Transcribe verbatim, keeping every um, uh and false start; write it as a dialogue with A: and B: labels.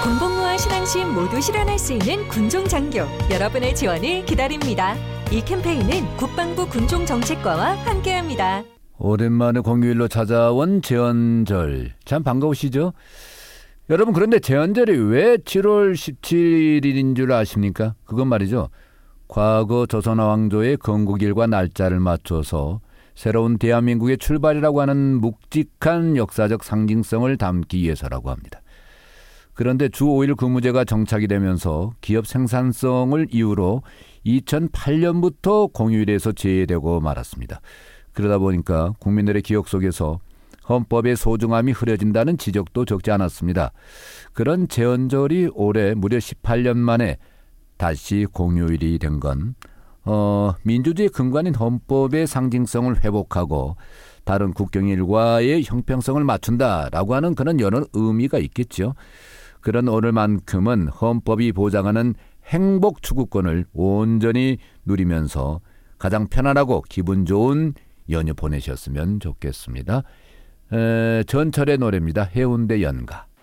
A: 군복무와 신앙심 모두 실현할 수 있는 군종장교, 여러분의 지원을 기다립니다. 이 캠페인은 국방부 군종정책과와 함께합니다.
B: 오랜만에 공휴일로 찾아온 제헌절, 참 반가우시죠? 여러분, 그런데 제헌절이 왜 칠월 십칠일인 줄 아십니까? 그건 말이죠, 과거 조선왕 왕조의 건국일과 날짜를 맞춰서 새로운 대한민국의 출발이라고 하는 묵직한 역사적 상징성을 담기 위해서라고 합니다. 그런데 주 오 일 근무제가 정착이 되면서 기업 생산성을 이유로 이천팔년부터 공휴일에서 제외되고 말았습니다. 그러다 보니까 국민들의 기억 속에서 헌법의 소중함이 흐려진다는 지적도 적지 않았습니다. 그런 제헌절이 올해 무려 십팔년 만에 다시 공휴일이 된 건 어, 민주주의 근간인 헌법의 상징성을 회복하고 다른 국경일과의 형평성을 맞춘다라고 하는 그런 여러 의미가 있겠죠. 그런 오늘만큼은 헌법이 보장하는 행복 추구권을 온전히 누리면서 가장 편안하고 기분 좋은 연휴 보내셨으면 좋겠습니다. 에, 전철의 노래입니다. 해운대 연가.